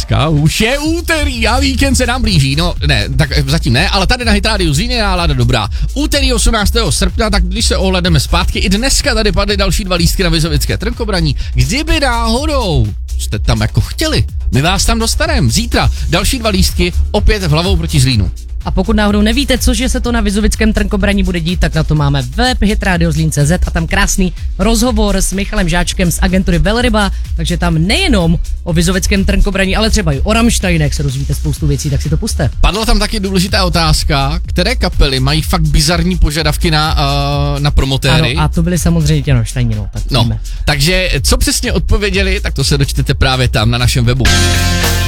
dneska, už je úterý a víkend se nám blíží, no ne, tak zatím ne, ale tady na Hit Radio Zlín je nálada dobrá. Úterý 18. srpna, tak když se ohledeme zpátky, i dneska tady padly další 2 lístky na Vizovické trnkobraní. Kdyby náhodou jste tam jako chtěli, my vás tam dostaneme. Zítra další 2 lístky, opět v Hlavou proti Zlínu. A pokud náhodou nevíte, cože se to na Vizovickém trnkobraní bude dít, tak na to máme web hitradiozlin.cz a tam krásný rozhovor s Michalem Žáčkem z agentury Velryba, takže tam nejenom o Vizovickém trnkobraní, ale třeba i o Rammsteinech se dozvíte spoustu věcí, tak si to puste. Padla tam taky důležitá otázka, které kapely mají fakt bizarní požadavky na promotéry. Ano, a to byly samozřejmě ti Rammsteini, no, tak takže co přesně odpověděli, tak to se dočtete právě tam na našem webu.